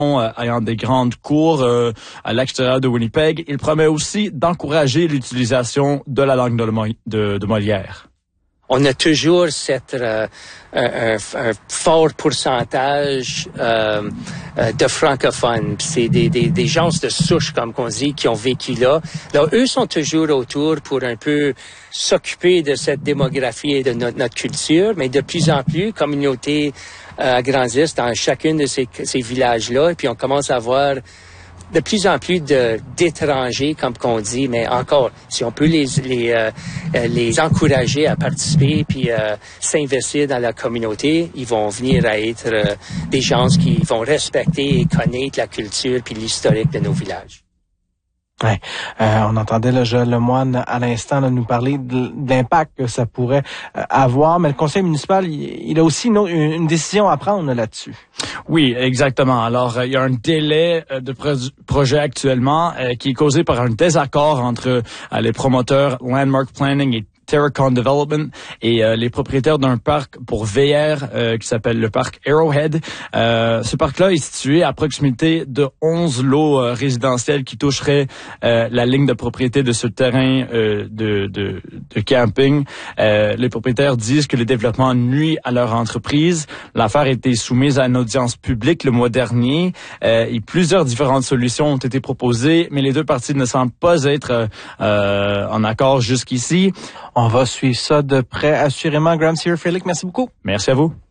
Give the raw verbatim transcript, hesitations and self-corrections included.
ayant des grandes cours euh, à l'extérieur de Winnipeg. Il promet aussi d'encourager l'utilisation de la langue de, de, de Molière. On a toujours cette, euh, un, un fort pourcentage euh, de francophones. C'est des, des, des gens de souche, comme on dit, qui ont vécu là. Alors, eux sont toujours autour pour un peu s'occuper de cette démographie et de notre, notre culture, mais de plus en plus, communautés euh, agrandissent dans chacun de ces, ces villages-là, et puis on commence à voir de plus en plus de, d'étrangers, comme qu'on dit, mais encore, si on peut les, les, euh, les encourager à participer puis euh, s'investir dans la communauté, ils vont venir à être euh, des gens qui vont respecter et connaître la culture puis l'historique de nos villages. Ouais, euh, on entendait là, Joël Lemoine à l'instant là, nous parler de, de l'impact que ça pourrait euh, avoir, mais le conseil municipal, il, il a aussi une, une décision à prendre là-dessus. Oui, exactement. Alors, euh, il y a un délai euh, de pro- projet actuellement euh, qui est causé par un désaccord entre euh, les promoteurs Landmark Planning et Terracon Development et euh, les propriétaires d'un parc pour V R euh, qui s'appelle le parc Arrowhead. Euh, ce parc-là est situé à proximité de onze lots euh, résidentiels qui toucheraient euh, la ligne de propriété de ce terrain euh, de, de, de camping. Euh, les propriétaires disent que le développement nuit à leur entreprise. L'affaire a été soumise à une audience publique le mois dernier euh, et plusieurs différentes solutions ont été proposées, mais les deux parties ne semblent pas être euh, en accord jusqu'ici. On va suivre ça de près, assurément. Graham Searfilic, merci beaucoup. Merci à vous.